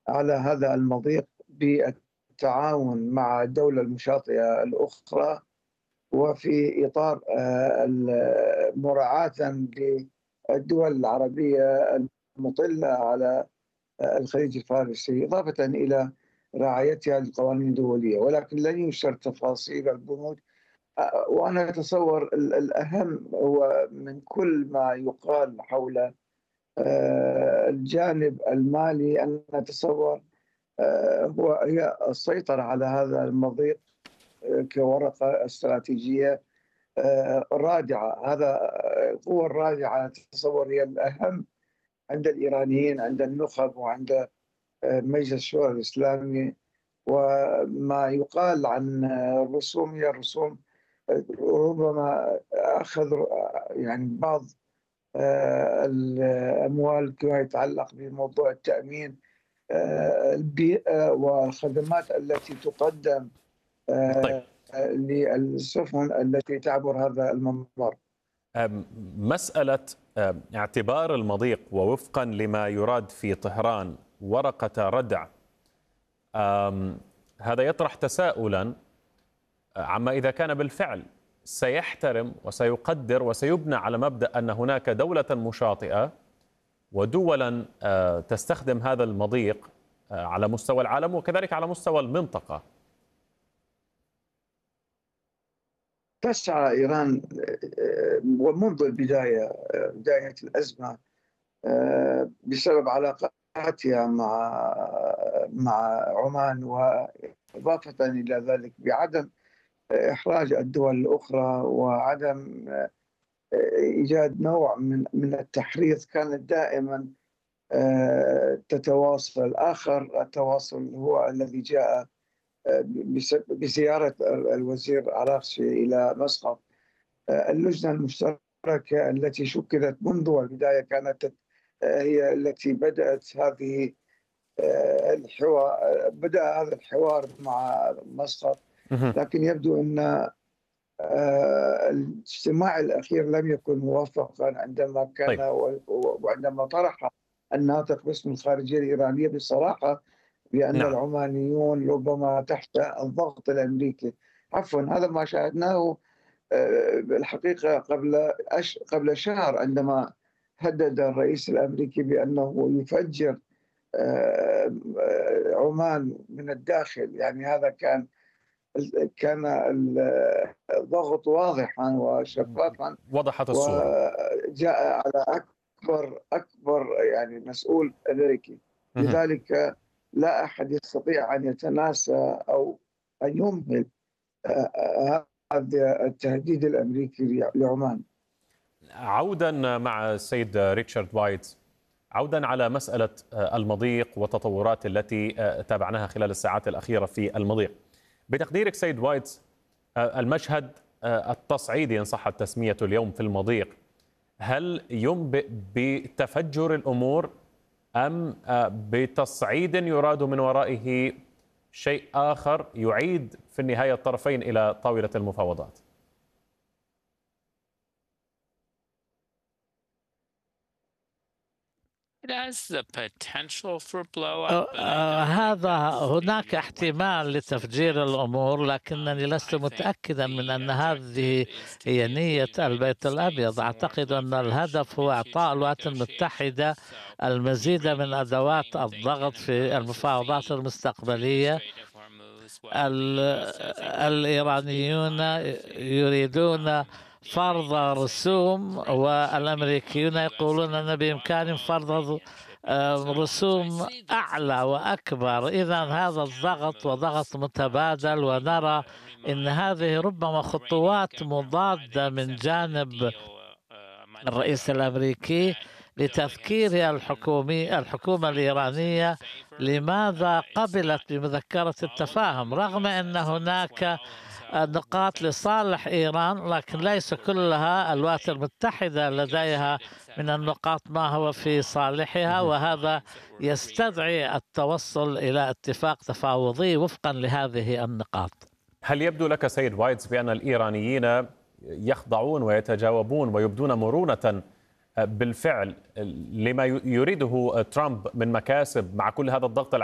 على هذا المضيق بالتعاون مع الدولة المشاطئة الأخرى، وفي إطار مراعاة للدول العربية المطلة على الخليج الفارسي، إضافة إلى رعايتها للقوانين الدولية، ولكن لن يُشر تفاصيل البنود. وأنا أتصور الأهم هو من كل ما يقال حول الجانب المالي، أن نتصور هي السيطرة على هذا المضيق كورقة استراتيجية رادعة. هذا القوة الرادعة أتصور هي الأهم عند الإيرانيين، عند النخب وعند مجلس الشورى الإسلامي. وما يقال عن الرسوم هي الرسوم ربما أخذ يعني بعض الأموال فيما يتعلق بموضوع التأمين، البيئة والخدمات التي تقدم طيب، للسفن التي تعبر هذا الممر. مسألة اعتبار المضيق ووفقا لما يراد في طهران ورقة ردع، هذا يطرح تساؤلا عما إذا كان بالفعل سيحترم وسيقدر وسيبنى على مبدأ أن هناك دولة مشاطئة ودولا تستخدم هذا المضيق على مستوى العالم وكذلك على مستوى المنطقة. تسعى إيران ومنذ البداية، بداية الأزمة، بسبب علاقاتها مع عمان، وإضافة إلى ذلك بعدم إحراج الدول الأخرى وعدم إيجاد نوع من التحريض، كانت دائما تتواصل. آخر التواصل هو الذي جاء بزيارة الوزير عراقشي إلى مسقط. اللجنة المشتركة التي شكلت منذ البداية كانت هي التي بدأت بدأ هذا الحوار مع مسقط. لكن يبدو أن الاجتماع الأخير لم يكن موفقا عندما كان وعندما طرح الناطق باسم الخارجية الإيرانية بصراحة بأن نعم. العمانيون ربما تحت الضغط الأمريكي. عفوا، هذا ما شاهدناه بالحقيقة قبل شهر، عندما هدد الرئيس الأمريكي بأنه يفجر عمان من الداخل. يعني هذا كان الضغط واضحا وشفافا، وضحت الصورة. وجاء على أكبر يعني مسؤول أمريكي. لذلك لا أحد يستطيع أن يتناسى أو أن يمهل هذا التهديد الأمريكي لعمان. عودا مع السيد ريتشارد وايتز، عودا على مسألة المضيق والتطورات التي تابعناها خلال الساعات الأخيرة في المضيق، بتقديرك سيد وايتز، المشهد التصعيدي إن صح التسمية اليوم في المضيق، هل ينبئ بتفجر الأمور أم بتصعيد يراد من ورائه شيء آخر يعيد في النهاية الطرفين إلى طاولة المفاوضات؟ هناك احتمال لتفجير الأمور، لكنني لست متأكدا من أن هذه هي نية البيت الأبيض. أعتقد أن الهدف هو إعطاء الولايات المتحدة المزيد من أدوات الضغط في المفاوضات المستقبلية. الإيرانيون يريدون فرض رسوم، والأمريكيون يقولون أن بإمكانهم فرض رسوم أعلى وأكبر. إذن هذا الضغط وضغط متبادل، ونرى أن هذه ربما خطوات مضادة من جانب الرئيس الأمريكي لتذكير الحكومة الإيرانية لماذا قبلت بمذكرة التفاهم، رغم أن هناك نقاط لصالح إيران، لكن ليس كلها. الولايات المتحدة لديها من النقاط ما هو في صالحها، وهذا يستدعي التوصل إلى اتفاق تفاوضي وفقا لهذه النقاط. هل يبدو لك سيد وايتز بأن الإيرانيين يخضعون ويتجاوبون ويبدون مرونة بالفعل لما يريده ترامب من مكاسب مع كل هذا الضغط